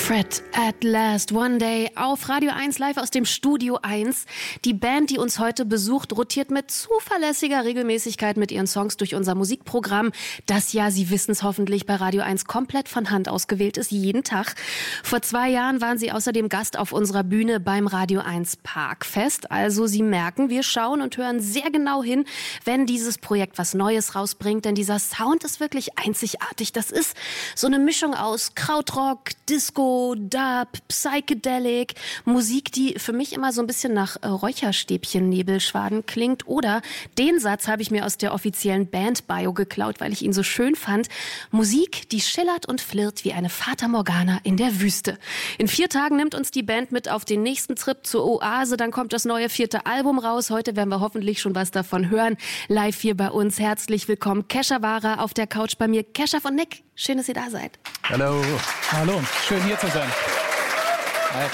Fred at Last One Day auf Radio 1 live aus dem Studio 1. Die Band, die uns heute besucht, rotiert mit zuverlässiger Regelmäßigkeit mit ihren Songs durch unser Musikprogramm, das ja, Sie wissen es hoffentlich, bei Radio 1 komplett von Hand ausgewählt ist, jeden Tag. Vor 2 Jahren waren sie außerdem Gast auf unserer Bühne beim Radio 1 Parkfest. Also Sie merken, wir schauen und hören sehr genau hin, wenn dieses Projekt was Neues rausbringt, denn dieser Sound ist wirklich einzigartig. Das ist so eine Mischung aus Krautrock, Disco, Dub, Psychedelic, Musik, die für mich immer so ein bisschen nach Räucherstäbchen-Nebelschwaden klingt. Oder den Satz habe ich mir aus der offiziellen Band-Bio geklaut, weil ich ihn so schön fand. Musik, die schillert und flirrt wie eine Fata Morgana in der Wüste. In 4 Tagen nimmt uns die Band mit auf den nächsten Trip zur Oase. Dann kommt das neue 4. Album raus. Heute werden wir hoffentlich schon was davon hören. Live hier bei uns. Herzlich willkommen. Kesha Wara auf der Couch bei mir. Kesha von Nick. Schön, dass ihr da seid. Hallo. Hallo, schön hier zu sein. Hi.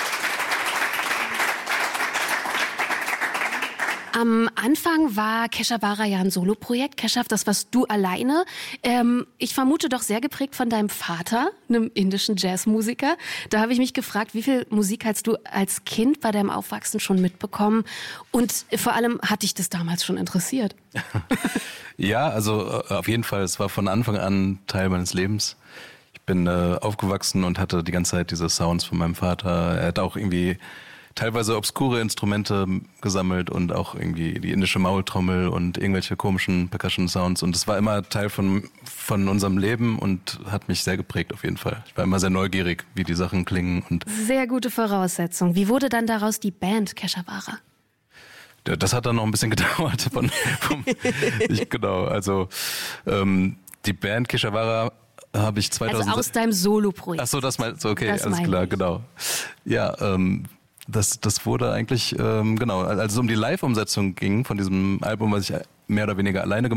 Am Anfang war Kesha Wara ja ein Soloprojekt. Kesha, das warst du alleine. Ich vermute doch sehr geprägt von deinem Vater, einem indischen Jazzmusiker. Da habe ich mich gefragt, wie viel Musik hast du als Kind bei deinem Aufwachsen schon mitbekommen? Und vor allem, hat dich das damals schon interessiert? Ja, also auf jeden Fall. Es war von Anfang an Teil meines Lebens. Ich bin aufgewachsen und hatte die ganze Zeit diese Sounds von meinem Vater. Er hat auch irgendwie teilweise obskure Instrumente gesammelt und auch irgendwie die indische Maultrommel und irgendwelche komischen Percussion-Sounds. Und es war immer Teil von unserem Leben und hat mich sehr geprägt auf jeden Fall. Ich war immer sehr neugierig, wie die Sachen klingen. Und sehr gute Voraussetzung. Wie wurde dann daraus die Band Kesha Wara? Das hat dann noch ein bisschen gedauert. Genau, also die Band Kesha Wara habe ich 2000... Also aus deinem Solo-Projekt. Ach so, das meinst du, okay, das alles klar, ich. Genau. Ja, das wurde eigentlich, genau, als es um die Live-Umsetzung ging von diesem Album, was ich mehr oder weniger alleine gemacht habe,